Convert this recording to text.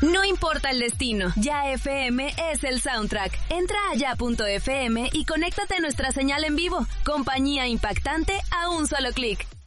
No importa el destino, Ya FM es el soundtrack. Entra a ya.fm y conéctate a nuestra señal en vivo. Compañía impactante a un solo clic.